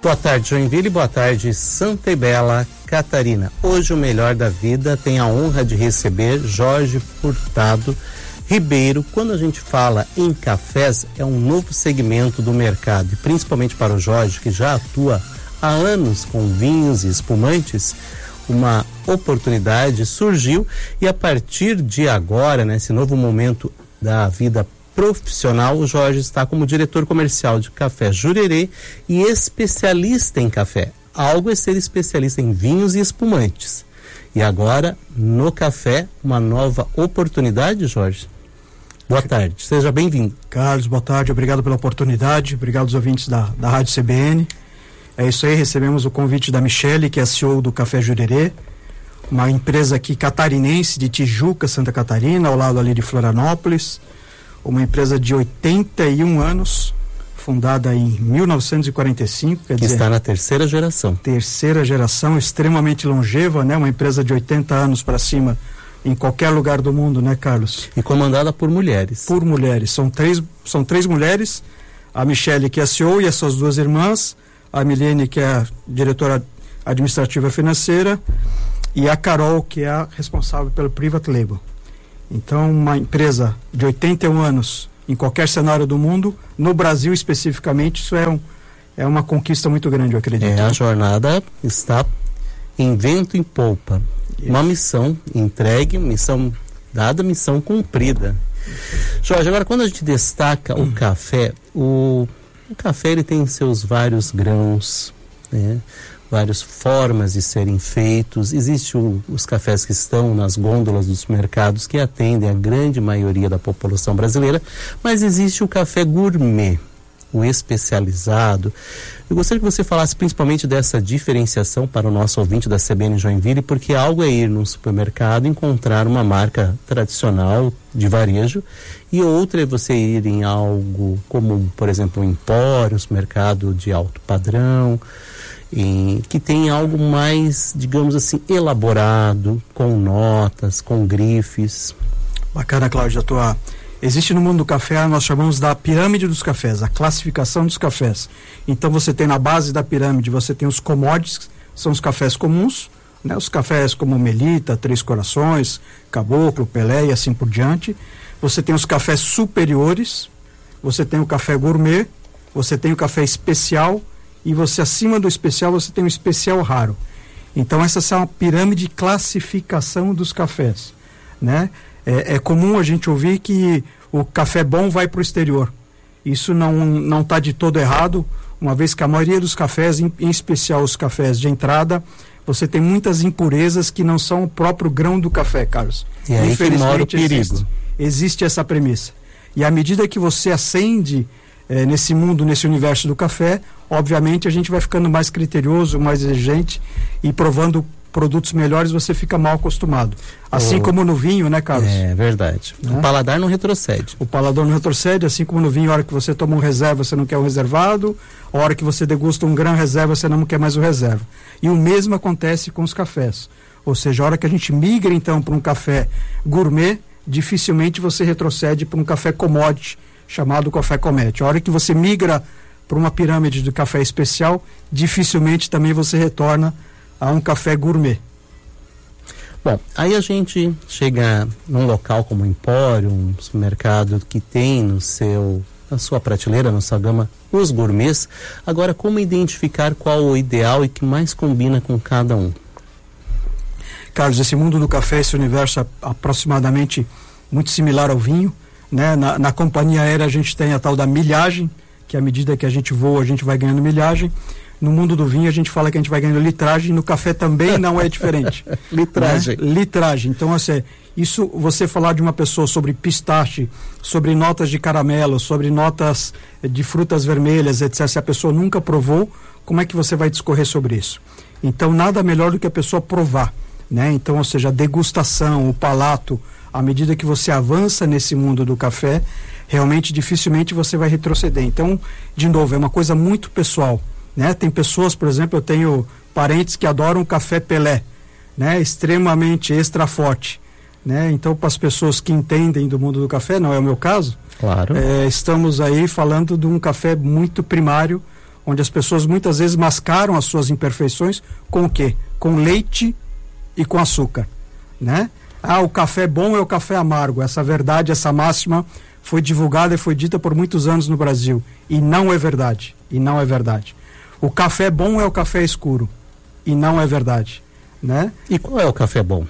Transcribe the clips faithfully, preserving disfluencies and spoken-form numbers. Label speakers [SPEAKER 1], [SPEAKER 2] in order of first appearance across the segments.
[SPEAKER 1] Boa tarde, Joinville, boa tarde, Santa e Bela Catarina. Hoje o Melhor da Vida tem a honra de receber Jorge Furtado Ribeiro. Quando a gente fala em cafés, é um novo segmento do mercado, e principalmente para o Jorge, que já atua há anos com vinhos e espumantes, uma oportunidade surgiu, e a partir de agora, nesse novo momento da vida profissional, o Jorge está como diretor comercial de Café Jurerê e especialista em café. Algo é ser especialista em vinhos e espumantes. E agora, no café, uma nova oportunidade, Jorge. Boa tarde, seja bem-vindo.
[SPEAKER 2] Carlos, boa tarde, obrigado pela oportunidade, obrigado aos ouvintes da, da Rádio C B N. É isso aí, recebemos o convite da Michele, que é a C E O do Café Jurerê, uma empresa aqui catarinense de Tijuca, Santa Catarina, ao lado ali de Florianópolis. Uma empresa de oitenta e um anos, fundada em mil novecentos e quarenta e cinco, quer
[SPEAKER 1] que
[SPEAKER 2] dizer,
[SPEAKER 1] está na terceira geração.
[SPEAKER 2] Terceira geração, extremamente longeva, né? Uma empresa de oitenta anos para cima, em qualquer lugar do mundo, né, Carlos?
[SPEAKER 1] E comandada por mulheres.
[SPEAKER 2] Por mulheres, são três, são três mulheres, a Michele, que é a C E O, e as suas duas irmãs, a Milene, que é a diretora administrativa financeira, e a Carol, que é a responsável pelo Private Label. Então, uma empresa de oitenta e um anos, em qualquer cenário do mundo, no Brasil especificamente, isso é, um, é uma conquista muito grande, eu acredito.
[SPEAKER 1] É, a jornada está em vento em polpa. Isso. Uma missão entregue, missão dada, missão cumprida. Jorge, agora quando a gente destaca hum. o café, o, o café ele tem seus vários grãos, né? Várias formas de serem feitos. Existem os cafés que estão nas gôndolas dos mercados, que atendem a grande maioria da população brasileira, mas existe o café gourmet, o especializado. Eu gostaria que você falasse principalmente dessa diferenciação para o nosso ouvinte da C B N Joinville, porque algo é ir num supermercado e encontrar uma marca tradicional de varejo, e outra é você ir em algo como, por exemplo, um empório, um supermercado de alto padrão, Em, que tem algo mais, digamos assim, elaborado, com notas, com grifes.
[SPEAKER 2] Bacana, Cláudia, a tua... Existe no mundo do café, nós chamamos da pirâmide dos cafés, a classificação dos cafés. Então você tem na base da pirâmide, você tem os commodities, são os cafés comuns, né? Os cafés como Melita, Três Corações, Caboclo, Pelé e assim por diante. Você tem os cafés superiores, você tem o café gourmet, você tem o café especial, e você, acima do especial, você tem um especial raro. Então essa é uma pirâmide de classificação dos cafés, né? É, é comum a gente ouvir que o café bom vai para o exterior. Isso não não está de todo errado, uma vez que a maioria dos cafés, em, em especial os cafés de entrada, você tem muitas impurezas que não são o próprio grão do café, Carlos.
[SPEAKER 1] E aí que mora o perigo.
[SPEAKER 2] Existe, existe essa premissa. E à medida que você ascende É, nesse mundo, nesse universo do café, obviamente a gente vai ficando mais criterioso, mais exigente, e provando produtos melhores você fica mal acostumado. Assim oh. como no vinho, né, Carlos?
[SPEAKER 1] É verdade. Né? O paladar não retrocede.
[SPEAKER 2] O paladar não retrocede, assim como no vinho, a hora que você toma um reserva, você não quer um reservado, a hora que você degusta um grão reserva, você não quer mais o reserva. E o mesmo acontece com os cafés. Ou seja, a hora que a gente migra então para um café gourmet, dificilmente você retrocede para um café commodity, chamado café comete. A hora que você migra para uma pirâmide de café especial, dificilmente também você retorna a um café gourmet.
[SPEAKER 1] Bom, aí a gente chega num local como o Empório, um supermercado que tem no seu, na sua prateleira, na sua gama, os gourmets. Agora, como identificar qual o ideal e que mais combina com cada um?
[SPEAKER 2] Carlos, esse mundo do café, esse universo é aproximadamente muito similar ao vinho. Né? Na, na companhia aérea a gente tem a tal da milhagem, que à medida que a gente voa a gente vai ganhando milhagem. No mundo do vinho a gente fala que a gente vai ganhando litragem, no café também não é diferente.
[SPEAKER 1] Litragem.
[SPEAKER 2] Né? Litragem. Então, assim, isso, você falar de uma pessoa sobre pistache, sobre notas de caramelo, sobre notas de frutas vermelhas, etcétera, se a pessoa nunca provou, como é que você vai discorrer sobre isso? Então, nada melhor do que a pessoa provar, né? Então, ou seja, a degustação, o palato, à medida que você avança nesse mundo do café, realmente dificilmente você vai retroceder. Então, de novo, é uma coisa muito pessoal, né? Tem pessoas, por exemplo, eu tenho parentes que adoram café Pelé, né? Extremamente extra forte, né? Então, para as pessoas que entendem do mundo do café, não é o meu caso,
[SPEAKER 1] claro.
[SPEAKER 2] É, estamos aí falando de um café muito primário, onde as pessoas muitas vezes mascaram as suas imperfeições com o quê? Com leite e com açúcar, né? Ah, o café bom é o café amargo. Essa verdade, essa máxima foi divulgada e foi dita por muitos anos no Brasil, e não é verdade, e não é verdade. O café bom é o café escuro, e não é verdade, né?
[SPEAKER 1] E qual é o café bom?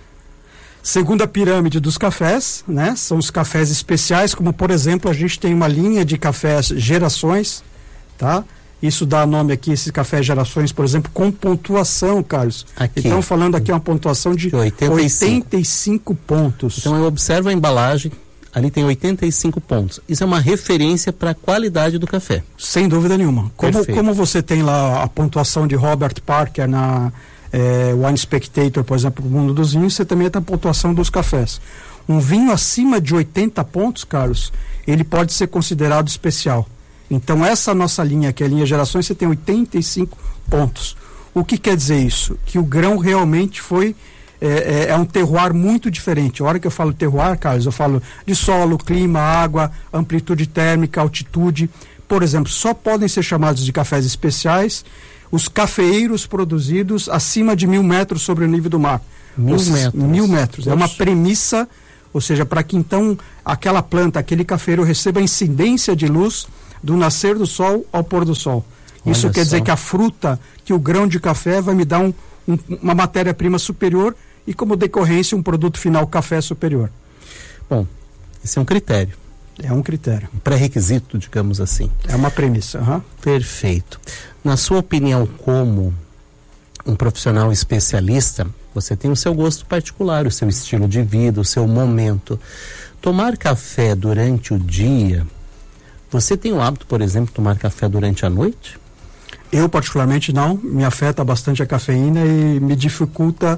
[SPEAKER 2] Segundo a pirâmide dos cafés, né? São os cafés especiais, como por exemplo, a gente tem uma linha de cafés gerações, tá? Isso dá nome aqui, esses cafés gerações, por exemplo, com pontuação, Carlos.
[SPEAKER 1] Aqui.
[SPEAKER 2] Então, falando aqui uma pontuação de, de oitenta e cinco. oitenta e cinco pontos.
[SPEAKER 1] Então, eu observo a embalagem, ali tem oitenta e cinco pontos. Isso é uma referência para a qualidade do café.
[SPEAKER 2] Sem dúvida nenhuma. Como, como você tem lá a pontuação de Robert Parker na é, Wine Spectator, por exemplo, no mundo dos vinhos, você também tem a pontuação dos cafés. Um vinho acima de oitenta pontos, Carlos, ele pode ser considerado especial. Então, essa nossa linha, que é a linha gerações, você tem oitenta e cinco pontos. O que quer dizer isso? Que o grão realmente foi, é, é, é um terroir muito diferente. A hora que eu falo terroir, Carlos, eu falo de solo, clima, água, amplitude térmica, altitude. Por exemplo, só podem ser chamados de cafés especiais os cafeeiros produzidos acima de mil metros sobre o nível do mar.
[SPEAKER 1] Mil
[SPEAKER 2] os,
[SPEAKER 1] metros.
[SPEAKER 2] Mil metros. É uma premissa, ou seja, para que então aquela planta, aquele cafeeiro receba a incidência de luz do nascer do sol ao pôr do sol. Olha Isso quer só. dizer que a fruta, que o grão de café vai me dar um, um, uma matéria-prima superior e, como decorrência, um produto final café superior.
[SPEAKER 1] Bom, esse é um critério.
[SPEAKER 2] É um critério.
[SPEAKER 1] Um pré-requisito, digamos assim.
[SPEAKER 2] É uma premissa. Uhum.
[SPEAKER 1] Perfeito. Na sua opinião, como um profissional especialista, você tem o seu gosto particular, o seu estilo de vida, o seu momento. Tomar café durante o dia... Você tem o hábito, por exemplo, de tomar café durante a noite?
[SPEAKER 2] Eu, particularmente, não. Me afeta bastante a cafeína e me dificulta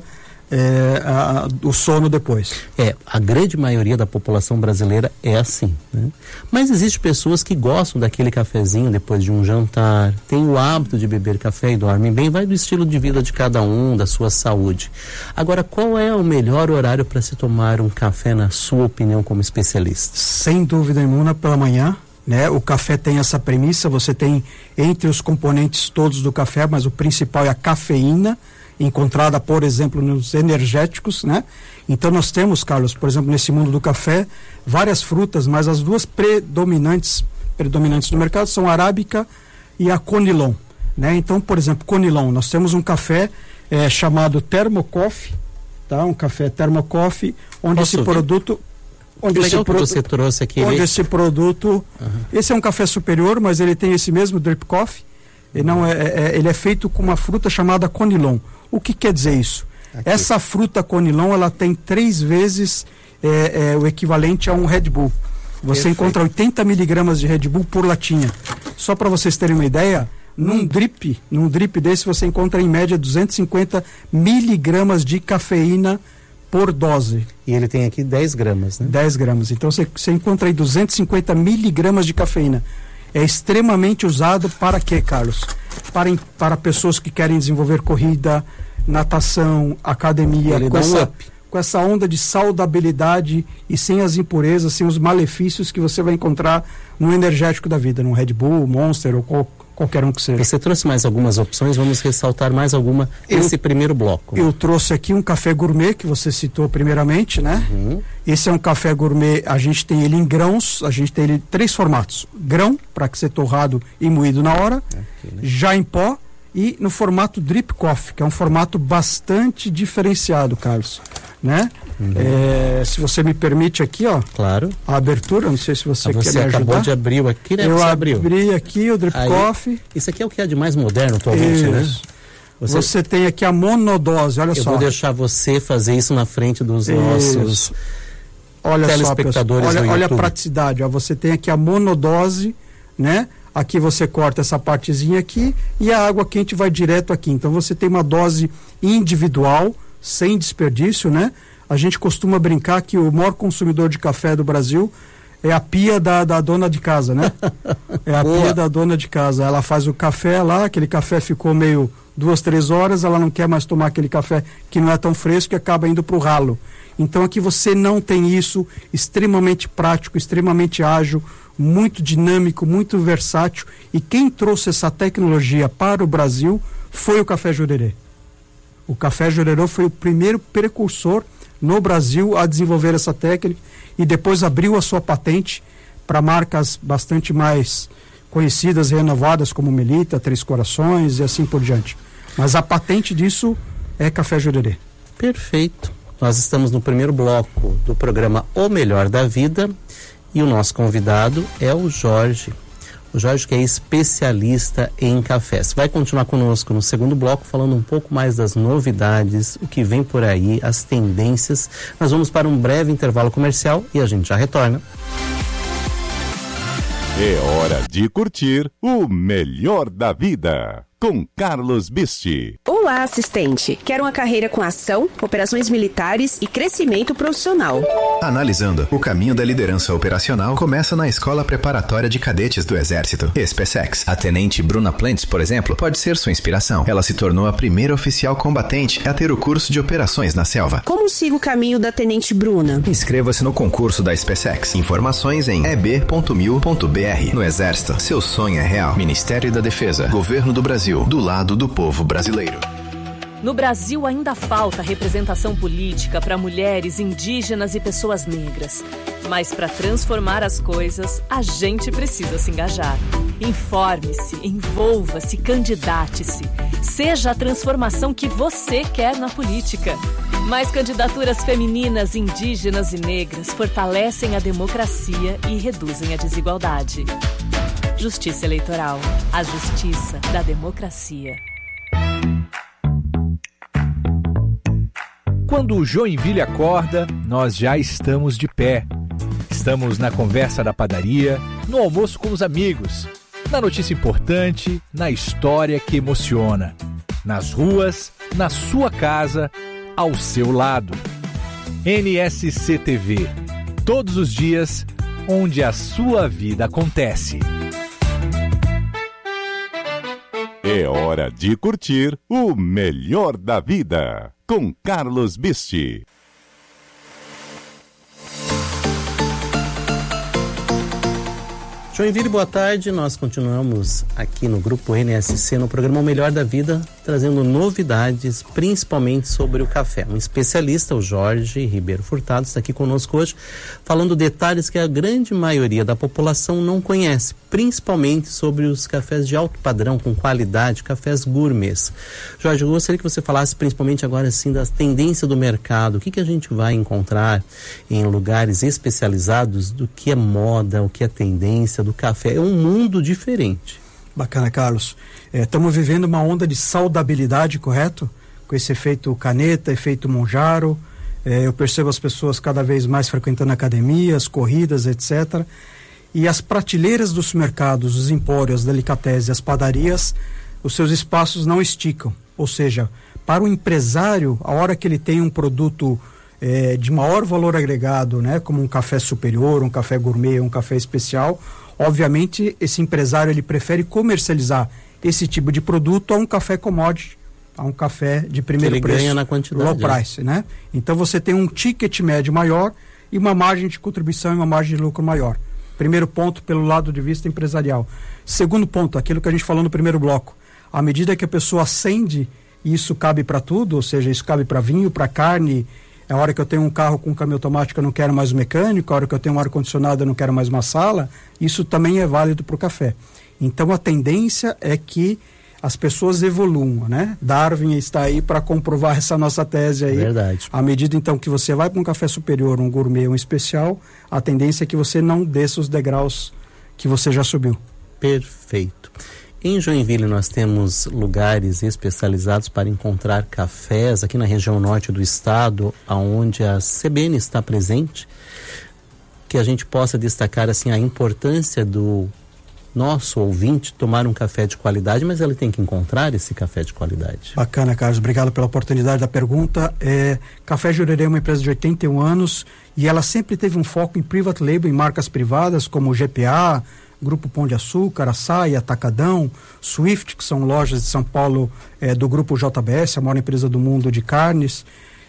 [SPEAKER 2] é, a, o sono depois.
[SPEAKER 1] É, a grande maioria da população brasileira é assim, né? Mas existem pessoas que gostam daquele cafezinho depois de um jantar, tem o hábito de beber café e dormem bem, vai do estilo de vida de cada um, da sua saúde. Agora, qual é o melhor horário para se tomar um café, na sua opinião, como especialista?
[SPEAKER 2] Sem dúvida nenhuma, pela manhã. Né? O café tem essa premissa, você tem entre os componentes todos do café, mas o principal é a cafeína, encontrada, por exemplo, nos energéticos, né? Então nós temos, Carlos, por exemplo, nesse mundo do café, várias frutas, mas as duas predominantes, predominantes do mercado são a arábica e a conilon, né? Então, por exemplo, conilon, nós temos um café é, chamado Thermocoffee, tá? Um café Thermocoffee, onde
[SPEAKER 1] Posso
[SPEAKER 2] esse
[SPEAKER 1] ver?
[SPEAKER 2] produto... Onde
[SPEAKER 1] que
[SPEAKER 2] esse,
[SPEAKER 1] legal
[SPEAKER 2] produ-
[SPEAKER 1] que você trouxe aqui,
[SPEAKER 2] onde
[SPEAKER 1] ele...
[SPEAKER 2] esse produto, uhum. Esse é um café superior, mas ele tem esse mesmo drip coffee, ele, não é, é, ele é feito com uma fruta chamada conilon. O que quer dizer isso? Aqui. Essa fruta conilon, ela tem três vezes é, é, o equivalente a um Red Bull. Você Perfeito. encontra oitenta miligramas de Red Bull por latinha. Só para vocês terem uma ideia, num hum. drip, num drip desse você encontra em média duzentos e cinquenta miligramas de cafeína por dose.
[SPEAKER 1] E ele tem aqui dez gramas, né?
[SPEAKER 2] dez gramas. Então você, você encontra aí duzentos e cinquenta miligramas de cafeína. É extremamente usado para quê, Carlos? Para, para pessoas que querem desenvolver corrida, natação, academia, com essa, com essa onda de saudabilidade e sem as impurezas, sem os malefícios que você vai encontrar no energético da vida, no Red Bull, Monster ou qual, qualquer um que seja.
[SPEAKER 1] Você trouxe mais algumas opções, vamos ressaltar mais alguma nesse primeiro bloco.
[SPEAKER 2] Eu trouxe aqui um café gourmet, que você citou primeiramente, né? Uhum. Esse é um café gourmet, a gente tem ele em grãos, a gente tem ele em três formatos. Grão, para que ser torrado e moído na hora, aqui, né? Já em pó, e no formato drip coffee, que é um formato bastante diferenciado, Carlos, né? Uhum. É, se você me permite aqui, ó.
[SPEAKER 1] Claro.
[SPEAKER 2] A abertura, não sei se você,
[SPEAKER 1] ah,
[SPEAKER 2] quer
[SPEAKER 1] você
[SPEAKER 2] me ajudar.
[SPEAKER 1] Você acabou de abrir aqui, né?
[SPEAKER 2] Eu
[SPEAKER 1] você
[SPEAKER 2] abri
[SPEAKER 1] abriu.
[SPEAKER 2] aqui o drip
[SPEAKER 1] Aí,
[SPEAKER 2] coffee.
[SPEAKER 1] Isso aqui é o que é de mais moderno atualmente, isso. né?
[SPEAKER 2] Você... você tem aqui a monodose, olha
[SPEAKER 1] eu
[SPEAKER 2] só.
[SPEAKER 1] Eu vou deixar você fazer isso na frente dos isso. nossos
[SPEAKER 2] olha
[SPEAKER 1] telespectadores
[SPEAKER 2] só, olha,
[SPEAKER 1] do
[SPEAKER 2] olha
[SPEAKER 1] YouTube.
[SPEAKER 2] a praticidade, ó. Você tem aqui a monodose, né? Aqui você corta essa partezinha aqui e a água quente vai direto aqui. Então você tem uma dose individual, sem desperdício, né? A gente costuma brincar que o maior consumidor de café do Brasil é a pia da, da dona de casa, né? É a Boa. pia da dona de casa. Ela faz o café lá, aquele café ficou meio duas, três horas, ela não quer mais tomar aquele café que não é tão fresco e acaba indo para o ralo. Então aqui você não tem isso, extremamente prático, extremamente ágil. muito dinâmico, muito versátil, e quem trouxe essa tecnologia para o Brasil foi o Café Jurerê. O Café Jurerê foi o primeiro precursor no Brasil a desenvolver essa técnica e depois abriu a sua patente para marcas bastante mais conhecidas e renovadas como Melita, Três Corações e assim por diante. Mas a patente disso é Café Jurerê.
[SPEAKER 1] Perfeito. Nós estamos no primeiro bloco do programa O Melhor da Vida e o nosso convidado é o Jorge. O Jorge, que é especialista em cafés. Vai continuar conosco no segundo bloco, falando um pouco mais das novidades, o que vem por aí, as tendências. Nós vamos para um breve intervalo comercial e a gente já retorna.
[SPEAKER 3] É hora de curtir o Melhor da Vida com Carlos Bisti.
[SPEAKER 4] Olá, assistente. Quero uma carreira com ação, operações militares e crescimento profissional.
[SPEAKER 5] Analisando, o caminho da liderança operacional começa na Escola Preparatória de Cadetes do Exército, SpaceX. A tenente Bruna Plentes, por exemplo, pode ser sua inspiração. Ela se tornou a primeira oficial combatente a ter o curso de operações na selva.
[SPEAKER 4] Como sigo o caminho da tenente Bruna?
[SPEAKER 5] Inscreva-se no concurso da SpaceX. Informações em e b ponto mil ponto b r. No Exército, seu sonho é real. Ministério da Defesa, Governo do Brasil, do lado do povo brasileiro.
[SPEAKER 6] No Brasil ainda falta representação política para mulheres, indígenas e pessoas negras. Mas para transformar as coisas, a gente precisa se engajar. Informe-se, envolva-se, candidate-se. Seja a transformação que você quer na política. Mais candidaturas femininas, indígenas e negras fortalecem a democracia e reduzem a desigualdade. Justiça Eleitoral. A justiça da democracia.
[SPEAKER 7] Quando o Joinville acorda, nós já estamos de pé. Estamos na conversa da padaria, no almoço com os amigos, na notícia importante, na história que emociona. Nas ruas, na sua casa, ao seu lado. N S C T V. Todos os dias, onde a sua vida acontece.
[SPEAKER 3] É hora de curtir o Melhor da Vida com Carlos Bisti.
[SPEAKER 1] Joinville, boa tarde. Nós continuamos aqui no Grupo N S C, no programa O Melhor da Vida, trazendo novidades, principalmente sobre o café. Um especialista, o Jorge Ribeiro Furtado, está aqui conosco hoje, falando detalhes que a grande maioria da população não conhece, principalmente sobre os cafés de alto padrão, com qualidade, cafés gourmets. Jorge, eu gostaria que você falasse principalmente agora, assim, das tendências do mercado. O que, que a gente vai encontrar em lugares especializados do que é moda, o que é tendência do café. É um mundo diferente.
[SPEAKER 2] Bacana, Carlos. Estamos é, vivendo uma onda de saudabilidade, correto? Com esse efeito caneta, efeito Monjaro. É, eu percebo as pessoas cada vez mais frequentando academias, corridas, etcétera. E as prateleiras dos mercados, os empórios, as delicatessen, as padarias, os seus espaços não esticam. Ou seja, para o empresário, a hora que ele tem um produto é, de maior valor agregado, né, como um café superior, um café gourmet, um café especial, obviamente esse empresário ele prefere comercializar esse tipo de produto a um café commodity, a um café de primeiro
[SPEAKER 1] ele
[SPEAKER 2] preço,
[SPEAKER 1] ganha na quantidade,
[SPEAKER 2] low price, né? Então você tem um ticket médio maior e uma margem de contribuição e uma margem de lucro maior. Primeiro ponto pelo lado de vista empresarial. Segundo ponto, aquilo que a gente falou no primeiro bloco. À medida que a pessoa acende, e isso cabe para tudo, ou seja, isso cabe para vinho, para carne. A hora que eu tenho um carro com câmbio automático eu não quero mais um mecânico, a hora que eu tenho um ar-condicionado eu não quero mais uma sala, isso também é válido para o café. Então a tendência é que as pessoas evoluam, né? Darwin está aí para comprovar essa nossa tese aí.
[SPEAKER 1] Verdade.
[SPEAKER 2] À medida então que você vai para um café superior, um gourmet, um especial, a tendência é que você não desça os degraus que você já subiu.
[SPEAKER 1] Perfeito. Em Joinville nós temos lugares especializados para encontrar cafés, aqui na região norte do estado, onde a C B N está presente, que a gente possa destacar assim a importância do nosso ouvinte tomar um café de qualidade, mas ele tem que encontrar esse café de qualidade.
[SPEAKER 2] Bacana, Carlos, obrigado pela oportunidade da pergunta. É, Café Jurerê é uma empresa de oitenta e um anos e ela sempre teve um foco em private label, em marcas privadas como G P A, Grupo Pão de Açúcar, Açaí, Atacadão, Swift, que são lojas de São Paulo é, do Grupo J B S, a maior empresa do mundo de carnes.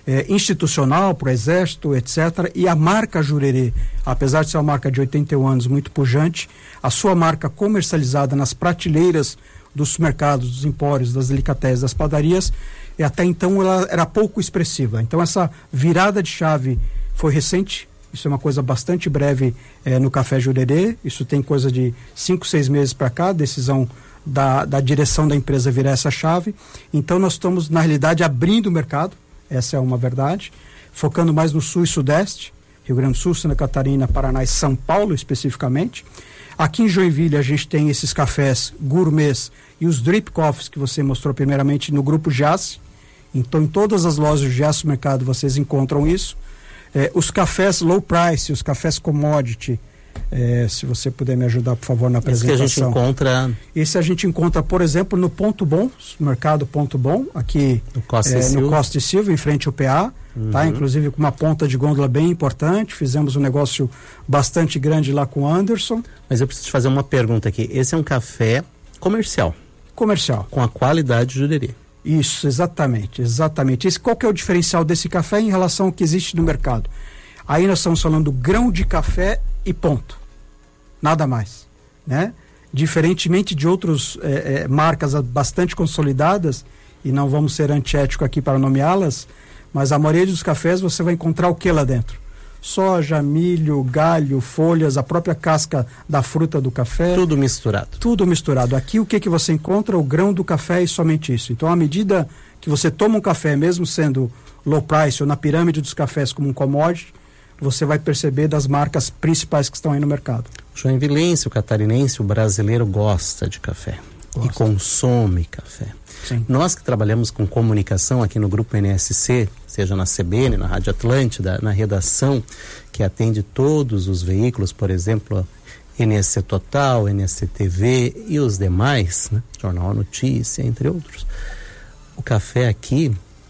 [SPEAKER 2] é, institucional para o Exército, etcétera. E a marca Jurerê, apesar de ser uma marca de oitenta e um anos muito pujante, a sua marca comercializada nas prateleiras dos supermercados, dos empórios, das delicatessen, das padarias, e até então ela era pouco expressiva. Então essa virada de chave foi recente. Isso é uma coisa bastante breve eh, no Café Jurerê. Isso tem coisa de cinco, seis meses para cá, decisão da, da direção da empresa virar essa chave. Então nós estamos, na realidade, abrindo o mercado, essa é uma verdade, focando mais no Sul e Sudeste, Rio Grande do Sul, Santa Catarina, Paraná e São Paulo especificamente. Aqui em Joinville a gente tem esses cafés gourmets e os drip coffees que você mostrou primeiramente no grupo Giasse. Então em todas as lojas de Giasse Mercado vocês encontram isso. É, os cafés low price, os cafés commodity, é, se você puder me ajudar, por favor, na apresentação.
[SPEAKER 1] Esse que a gente encontra...
[SPEAKER 2] Esse a gente encontra, por exemplo, no Ponto Bom, mercado Ponto Bom, aqui
[SPEAKER 1] no Costa,
[SPEAKER 2] é,
[SPEAKER 1] e
[SPEAKER 2] no Costa e Silva, em frente ao P A, uhum. Tá? Inclusive com uma ponta de gôndola bem importante, fizemos um negócio bastante grande lá com o Anderson.
[SPEAKER 1] Mas eu preciso te fazer uma pergunta aqui. Esse é um café comercial?
[SPEAKER 2] Comercial.
[SPEAKER 1] Com a qualidade Jurerê.
[SPEAKER 2] Isso, exatamente, exatamente. Esse, qual que é o diferencial desse café em relação ao que existe no mercado? Aí nós estamos falando do grão de café e ponto. Nada mais, né? Diferentemente de outras é, é, marcas bastante consolidadas, e não vamos ser antiéticos aqui para nomeá-las, mas a maioria dos cafés você vai encontrar o que lá dentro? Soja, milho, galho, folhas, a própria casca da fruta do café.
[SPEAKER 1] Tudo misturado.
[SPEAKER 2] Tudo misturado. Aqui o que, que você encontra? O grão do café e somente isso. Então, à medida que você toma um café, mesmo sendo low price ou na pirâmide dos cafés como um commodity, você vai perceber das marcas principais que estão aí no mercado.
[SPEAKER 1] O joinvilense, o catarinense, o brasileiro gosta de café. Gosta. E consome café.
[SPEAKER 2] Sim.
[SPEAKER 1] Nós que trabalhamos com comunicação aqui no Grupo N S C, seja na C B N, na Rádio Atlântida, na redação, que atende todos os veículos, por exemplo, N S C Total, N S C T V e os demais, né? Jornal Notícia, entre outros. O café aqui,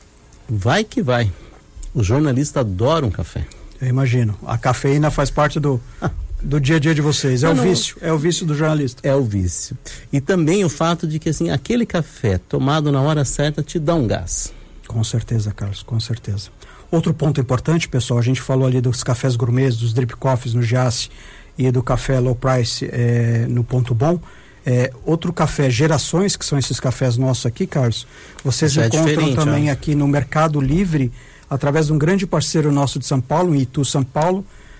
[SPEAKER 1] vai que vai. O jornalista adora um café.
[SPEAKER 2] Eu imagino. A cafeína faz parte do... do dia a dia de vocês, é não, o vício, não. É o vício do jornalista.
[SPEAKER 1] É o vício. E também o fato de que, assim, aquele café tomado na hora certa te dá um gás.
[SPEAKER 2] Com certeza, Carlos, com certeza. Outro ponto importante, pessoal, a gente falou ali dos cafés gourmets, dos drip coffees no Giasse e do café low price é, no Ponto Bom. É, outro café, Gerações, que são esses cafés nossos aqui, Carlos, vocês Isso encontram é também ó. aqui no Mercado Livre, através de um grande parceiro nosso de São Paulo, em Itu, São Paulo,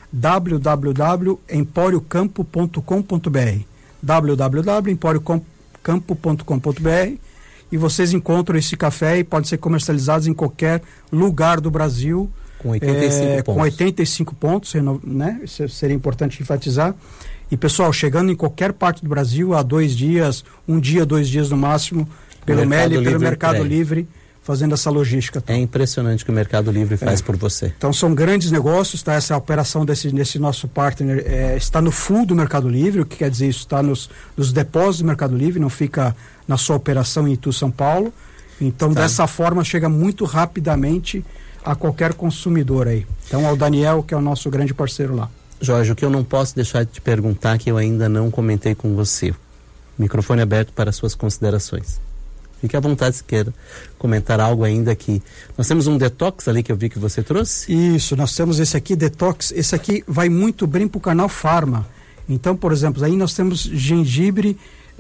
[SPEAKER 2] w w w ponto empório campo ponto com ponto b r w w w ponto empório campo ponto com ponto b r e vocês encontram esse café e pode ser comercializado em qualquer lugar do Brasil
[SPEAKER 1] com oitenta e cinco
[SPEAKER 2] é,
[SPEAKER 1] pontos,
[SPEAKER 2] com oitenta e cinco pontos, né? Isso seria importante enfatizar. E pessoal, chegando em qualquer parte do Brasil, há dois dias, um dia, dois dias no máximo, pelo M E L, pelo Mercado Livre, fazendo essa logística.
[SPEAKER 1] É impressionante o que o Mercado Livre faz é. por você.
[SPEAKER 2] Então são grandes negócios, tá? Essa operação desse, desse nosso partner é, está no full do Mercado Livre, o que quer dizer isso? Está nos, nos depósitos do Mercado Livre, não fica na sua operação em Itu, São Paulo. Então tá. Dessa forma chega muito rapidamente a qualquer consumidor aí. Então ao Daniel, que é o nosso grande parceiro lá.
[SPEAKER 1] Jorge, o que eu não posso deixar de te perguntar, que eu ainda não comentei com você. Microfone aberto para suas considerações. Fique à vontade se queira comentar algo ainda aqui. Nós temos um detox ali que eu vi que você trouxe?
[SPEAKER 2] Isso, nós temos esse aqui, detox. Esse aqui vai muito bem para o canal Farma. Então, por exemplo, aí nós temos gengibre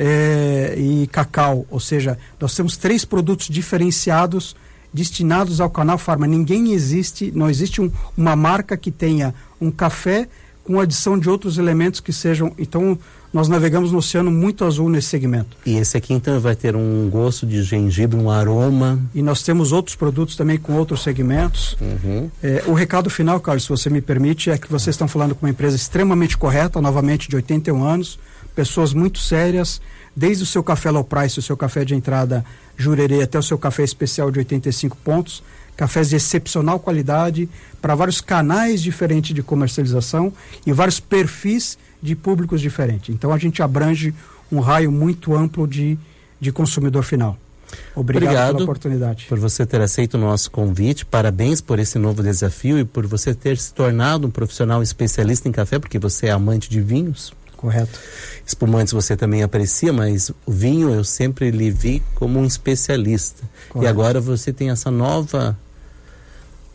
[SPEAKER 2] é, e cacau. Ou seja, nós temos três produtos diferenciados destinados ao canal Farma. Ninguém existe, não existe um, uma marca que tenha um café com adição de outros elementos que sejam... Então, nós navegamos no oceano muito azul nesse segmento.
[SPEAKER 1] E esse aqui, então, vai ter um gosto de gengibre, um aroma...
[SPEAKER 2] E nós temos outros produtos também com outros segmentos.
[SPEAKER 1] Uhum.
[SPEAKER 2] É, o recado final, Carlos, se você me permite, é que vocês estão falando com uma empresa extremamente correta, novamente de oitenta e um anos, pessoas muito sérias, desde o seu café low price, o seu café de entrada Jurerê, até o seu café especial de oitenta e cinco pontos, cafés de excepcional qualidade, para vários canais diferentes de comercialização e vários perfis de públicos diferentes. Então a gente abrange um raio muito amplo de, de consumidor final. Obrigado, Obrigado pela oportunidade.
[SPEAKER 1] Por você ter aceito o nosso convite, parabéns por esse novo desafio e por você ter se tornado um profissional especialista em café, porque você é amante de vinhos.
[SPEAKER 2] Correto.
[SPEAKER 1] Espumantes você também aprecia, mas o vinho eu sempre lhe vi como um especialista. Correto. E agora você tem essa nova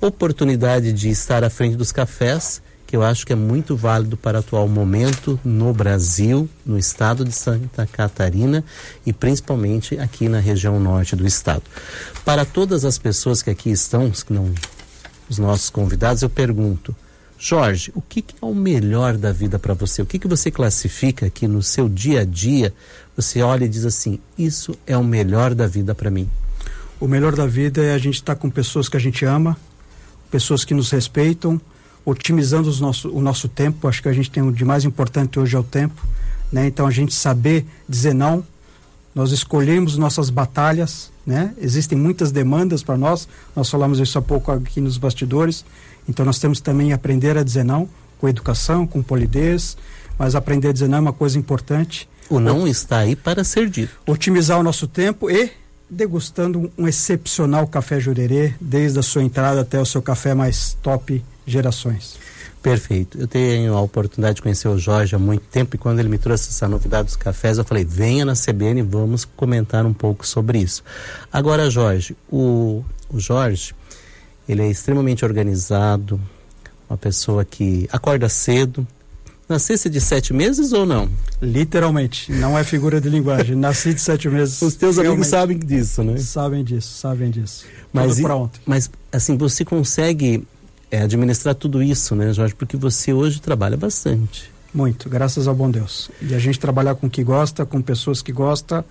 [SPEAKER 1] oportunidade de estar à frente dos cafés, que eu acho que é muito válido para o atual momento no Brasil, no estado de Santa Catarina e principalmente aqui na região norte do estado. Para todas as pessoas que aqui estão, que não, os nossos convidados, eu pergunto: Jorge, o que, que é o melhor da vida para você? O que, que você classifica aqui no seu dia a dia? Você olha e diz assim: isso é o melhor da vida para mim.
[SPEAKER 2] O melhor da vida é a gente estar com pessoas que a gente ama, pessoas que nos respeitam, otimizando os nosso, o nosso tempo. Acho que a gente tem o de mais importante hoje é o tempo, né? Então a gente saber dizer não. Nós escolhemos nossas batalhas, né? Existem muitas demandas para nós, nós falamos isso há pouco aqui nos bastidores. Então nós temos também que aprender a dizer não, com educação, com polidez, mas aprender a dizer não é uma coisa importante.
[SPEAKER 1] O não o, está aí para ser dito.
[SPEAKER 2] Otimizar o nosso tempo e degustando um, um excepcional café Jurerê, desde a sua entrada até o seu café mais top gerações.
[SPEAKER 1] Perfeito. Eu tenho a oportunidade de conhecer o Jorge há muito tempo e quando ele me trouxe essa novidade dos cafés, eu falei: venha na C B N e vamos comentar um pouco sobre isso. Agora, Jorge, o, o Jorge, ele é extremamente organizado, uma pessoa que acorda cedo. Nascesse de sete meses ou não?
[SPEAKER 2] Literalmente, não é figura de linguagem. Nasci de sete meses.
[SPEAKER 1] Os teus amigos sabem disso, né?
[SPEAKER 2] Sabem disso, sabem disso.
[SPEAKER 1] Mas,
[SPEAKER 2] tudo pra ontem.
[SPEAKER 1] Mas, assim, você consegue é, administrar tudo isso, né, Jorge? Porque você hoje trabalha bastante.
[SPEAKER 2] Muito, graças ao bom Deus. E a gente trabalhar com o que gosta, com pessoas que gostam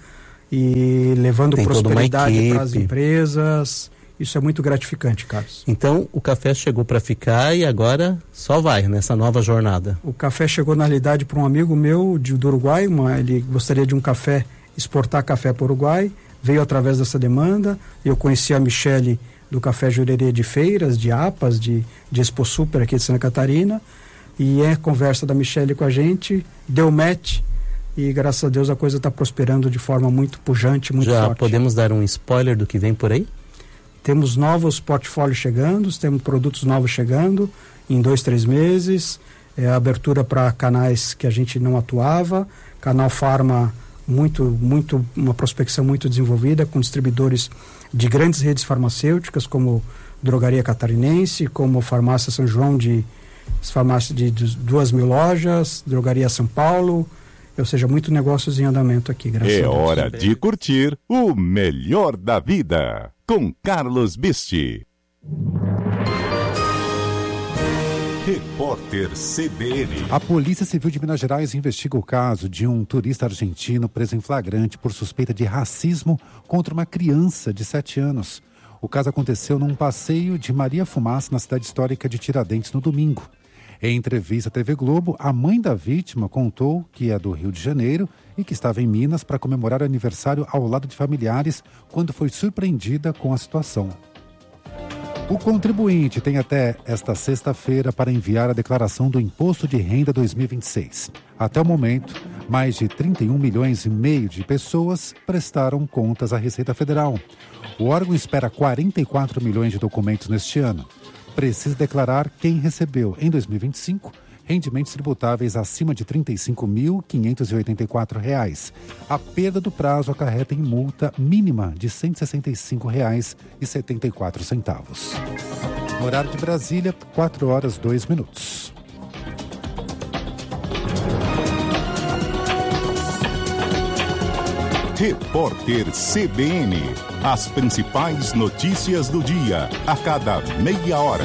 [SPEAKER 2] e levando Tem prosperidade para as empresas. Isso é muito gratificante, Carlos.
[SPEAKER 1] Então, o café chegou para ficar e agora só vai nessa nova jornada.
[SPEAKER 2] O café chegou, na realidade, para um amigo meu de, do Uruguai. Uma, ele gostaria de um café, exportar café para o Uruguai. Veio através dessa demanda. Eu conheci a Michele do Café Jurerê de feiras, de A P As, de, de Expo Super aqui de Santa Catarina. E é conversa da Michele com a gente. Deu match. E graças a Deus a coisa está prosperando de forma muito pujante, muito
[SPEAKER 1] Já
[SPEAKER 2] forte. Já
[SPEAKER 1] podemos dar um spoiler do que vem por aí?
[SPEAKER 2] Temos novos portfólios chegando, temos produtos novos chegando em dois, três meses, é, abertura para canais que a gente não atuava, canal Farma muito, muito, uma prospecção muito desenvolvida com distribuidores de grandes redes farmacêuticas como Drogaria Catarinense, como Farmácia São João de farmácia de, de duas mil lojas, Drogaria São Paulo, ou seja, muito negócios em andamento aqui, graças
[SPEAKER 3] é
[SPEAKER 2] a Deus.
[SPEAKER 3] É hora de curtir o melhor da vida com Carlos Bisti. Repórter C B N.
[SPEAKER 8] A Polícia Civil de Minas Gerais investiga o caso de um turista argentino preso em flagrante por suspeita de racismo contra uma criança de sete anos. O caso aconteceu num passeio de Maria Fumaça na cidade histórica de Tiradentes no domingo. Em entrevista à T V Globo, a mãe da vítima contou que é do Rio de Janeiro e que estava em Minas para comemorar o aniversário ao lado de familiares quando foi surpreendida com a situação. O contribuinte tem até esta sexta-feira para enviar a declaração do Imposto de Renda dois mil e vinte e seis. Até o momento, mais de trinta e um milhões e meio de pessoas prestaram contas à Receita Federal. O órgão espera quarenta e quatro milhões de documentos neste ano. Precisa declarar quem recebeu, em dois mil e vinte e cinco, rendimentos tributáveis acima de trinta e cinco mil quinhentos e oitenta e quatro reais. A perda do prazo acarreta em multa mínima de cento e sessenta e cinco reais e setenta e quatro centavos. No horário de Brasília, quatro horas e dois minutos.
[SPEAKER 3] Repórter C B N. As principais notícias do dia, a cada meia hora.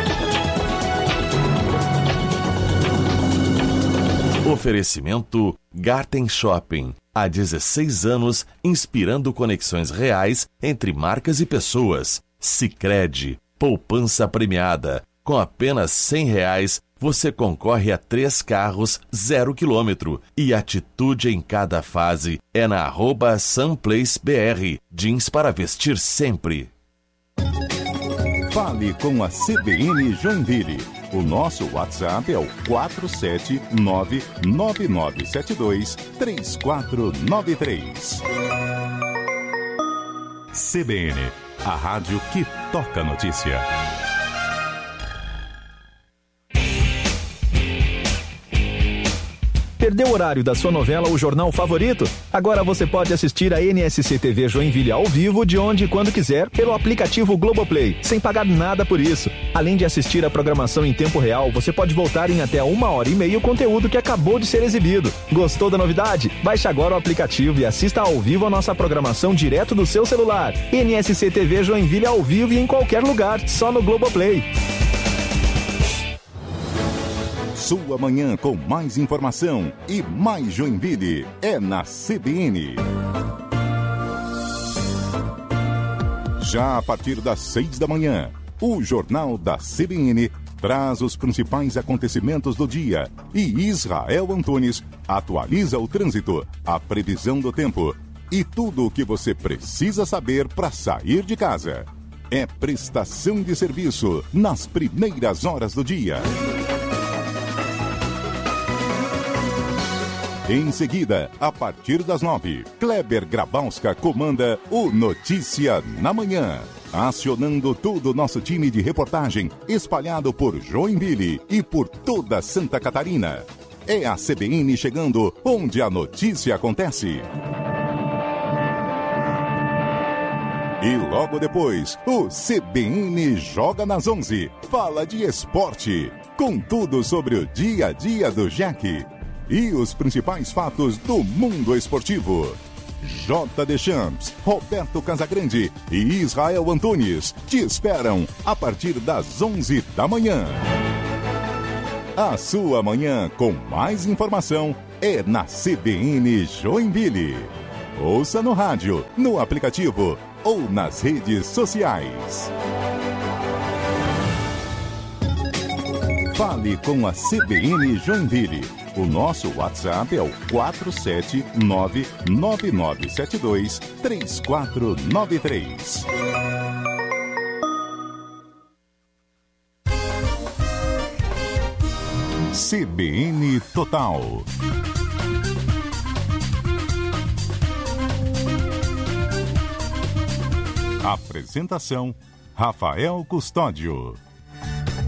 [SPEAKER 9] Oferecimento Garten Shopping. Há dezesseis anos, inspirando conexões reais entre marcas e pessoas. Sicredi, poupança premiada. Com apenas cem reais, você concorre a três carros zero quilômetro. E atitude em cada fase é na arroba SunPlaceBR. Jeans para vestir sempre.
[SPEAKER 3] Fale com a C B N Joinville. O nosso WhatsApp é o quatro sete nove nove nove sete dois três quatro nove três. C B N, a rádio que toca notícia.
[SPEAKER 10] Perdeu o horário da sua novela ou jornal favorito? Agora você pode assistir a N S C T V Joinville ao vivo, de onde e quando quiser, pelo aplicativo Globoplay, sem pagar nada por isso. Além de assistir a programação em tempo real, você pode voltar em até uma hora e meia o conteúdo que acabou de ser exibido. Gostou da novidade? Baixe agora o aplicativo e assista ao vivo a nossa programação direto do seu celular. N S C T V Joinville ao vivo e em qualquer lugar, só no Globoplay.
[SPEAKER 3] Sua manhã com mais informação e mais Joinville é na C B N. Já a partir das seis da manhã, o Jornal da C B N traz os principais acontecimentos do dia e Israel Antunes atualiza o trânsito, a previsão do tempo e tudo o que você precisa saber para sair de casa. É prestação de serviço nas primeiras horas do dia. Em seguida, a partir das nove, Kleber Grabowska comanda o Notícia na Manhã, acionando todo o nosso time de reportagem espalhado por Joinville e por toda Santa Catarina. É a C B N chegando onde a notícia acontece. E logo depois, o C B N Joga nas onze, fala de esporte, com tudo sobre o dia a dia do Jack e os principais fatos do mundo esportivo. J. Deschamps, Roberto Casagrande e Israel Antunes te esperam a partir das onze da manhã. A sua manhã com mais informação é na C B N Joinville. Ouça no rádio, no aplicativo ou nas redes sociais. Fale com a C B N Joinville. O nosso WhatsApp é o quatro sete nove, nove nove sete dois, três quatro nove três. C B N Total. Apresentação: Rafael Custódio.